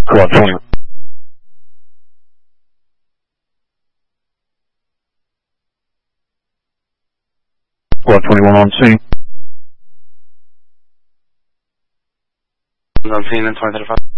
Club 20. Club 21 on scene. On scene in 2035.